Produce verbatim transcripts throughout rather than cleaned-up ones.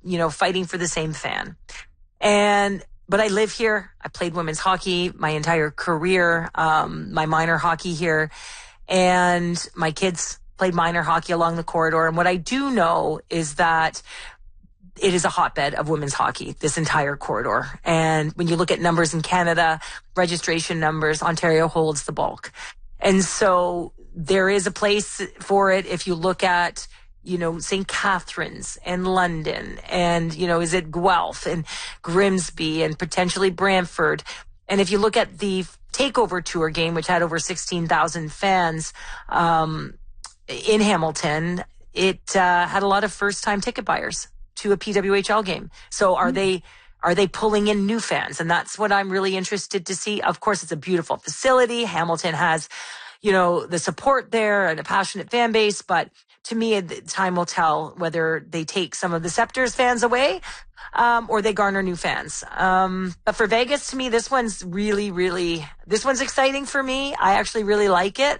you know, fighting for the same fan. And, but I live here. I played women's hockey my entire career, um, my minor hockey here, and my kids played minor hockey along the corridor. And what I do know is that it is a hotbed of women's hockey, this entire corridor. And when you look at numbers in Canada, registration numbers, Ontario holds the bulk. And so there is a place for it. If you look at, you know, Saint Catharines and London and, you know, is it Guelph and Grimsby and potentially Brantford. And if you look at the Takeover Tour game, which had over sixteen thousand fans, um, in Hamilton, it, uh, had a lot of first time ticket buyers to a P W H L game. So are mm-hmm. they, are they pulling in new fans? And that's what I'm really interested to see. Of course, it's a beautiful facility. Hamilton has, you know, the support there and a passionate fan base. But to me, time will tell whether they take some of the Scepters fans away, um, or they garner new fans. Um, but for Vegas, to me, this one's really, really, this one's exciting for me. I actually really like it.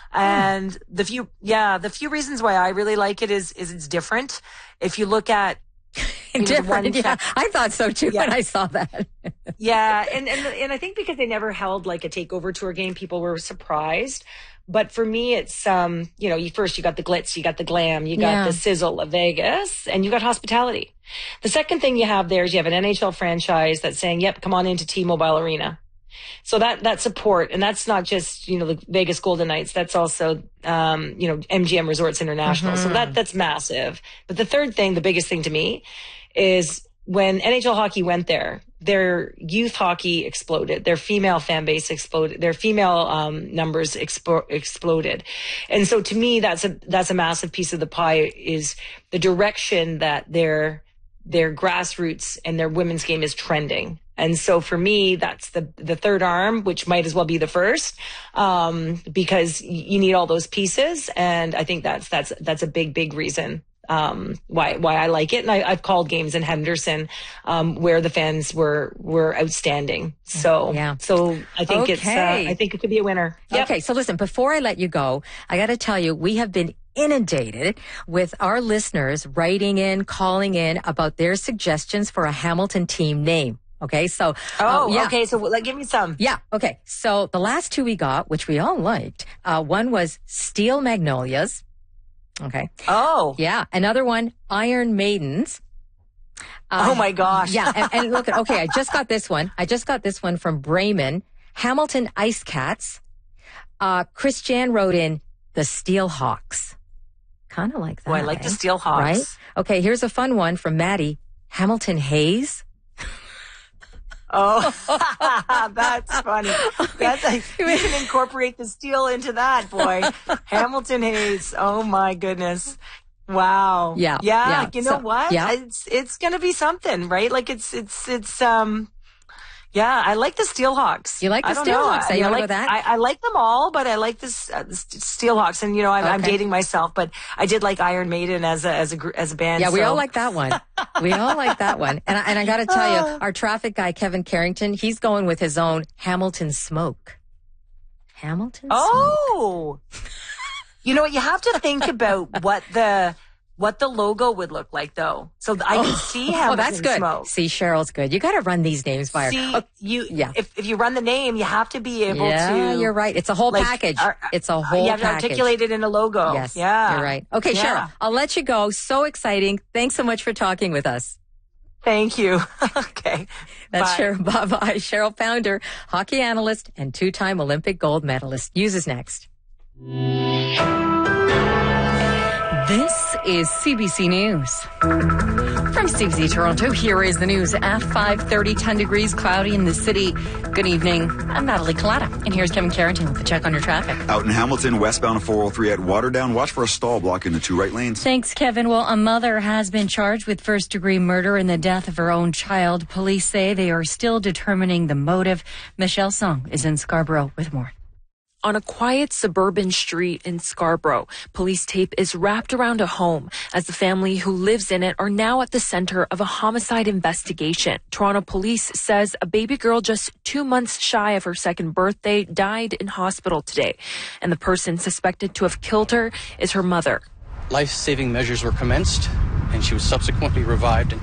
And mm. the few, yeah, the few reasons why I really like it is, is it's different. If you look at, different, yeah. I thought so too yeah. when I saw that. yeah. And, and, and I think because they never held like a Takeover Tour game, people were surprised. But for me, it's, um, you know, you first, you got the glitz, you got the glam, you got yeah. the sizzle of Vegas, and you got hospitality. The second thing you have there is you have an N H L franchise that's saying, yep, come on into T-Mobile Arena. So that, that support, and that's not just, you know, the Vegas Golden Knights, that's also, um, you know, M G M Resorts International. Mm-hmm. So that, that's massive. But the third thing, the biggest thing to me is when N H L hockey went there, their youth hockey exploded, their female fan base exploded, their female, um, numbers expo- exploded. And so to me, that's a, that's a massive piece of the pie is the direction that their, their grassroots and their women's game is trending. And so for me, that's the, the third arm, which might as well be the first, um, because you need all those pieces. And I think that's, that's, that's a big, big reason, um, why, why I like it. And I, I've called games in Henderson, um, where the fans were, were outstanding. So, yeah. so I think okay. it's, uh, I think it could be a winner. Yep. Okay. So listen, before I let you go, I got to tell you, we have been inundated with our listeners writing in, calling in about their suggestions for a Hamilton team name. Okay, so. Oh, uh, yeah. okay, so like, give me some. Yeah, okay. So the last two we got, which we all liked, uh, one was Steel Magnolias. Okay. Oh. Yeah. Another one, Iron Maidens. Uh, oh my gosh. Yeah. And, and look, okay, I just got this one. I just got this one from Brayman. Hamilton Ice Cats. Uh, Christian wrote in the Steel Hawks. Kind of like that. Oh, I like eh? the Steel Hawks. Right? Okay, here's a fun one from Maddie. Hamilton Hayes. Oh, that's funny. That's like, you can incorporate the steel into that, boy. Hamilton Hayes. Oh my goodness. Wow. Yeah. Yeah. yeah. You know so, what? Yeah. It's, it's going to be something, right? Like it's, it's, it's, um, yeah, I like the Steelhawks. You like the Steelhawks? I, you I, like like, that? I, I like them all, but I like this uh, the Steelhawks. And you know, I'm, okay. I'm dating myself, but I did like Iron Maiden as a as a as a band. Yeah, we so. all like that one. We all like that one. And I, and I got to tell you, our traffic guy Kevin Carrington, he's going with his own Hamilton Smoke. Hamilton. Oh, Smoke. You know what? You have to think about what the. What the logo would look like, though. So I can oh, see Hamilton Oh, that's good. Smoke. See, Cheryl's good. You got to run these names by her. See, oh, you, yeah. if, if you run the name, you have to be able yeah, to. Yeah, you're right. It's a whole like, package. Uh, it's a whole You have package. to articulate it in a logo. Yes. Yeah. You're right. Okay, yeah. Cheryl, I'll let you go. So exciting. Thanks so much for talking with us. Thank you. Okay. That's Bye. Cheryl. Bye-bye. Cheryl Pounder, hockey analyst and two-time Olympic gold medalist. News is next. This is C B C News. From C B C Toronto, here is the news at five thirty, ten degrees, cloudy in the city. Good evening. I'm Natalie Collada, and here's Kevin Carrington with the check on your traffic. Out in Hamilton, westbound four oh three at Waterdown, watch for a stall blocking the two right lanes. Thanks, Kevin. Well, a mother has been charged with first-degree murder in the death of her own child. Police say they are still determining the motive. Michelle Song is in Scarborough with more. On a quiet suburban street in Scarborough, police tape is wrapped around a home as the family who lives in it are now at the center of a homicide investigation. Toronto police says a baby girl just two months shy of her second birthday died in hospital today, and the person suspected to have killed her is her mother. Life-saving measures were commenced, and she was subsequently revived.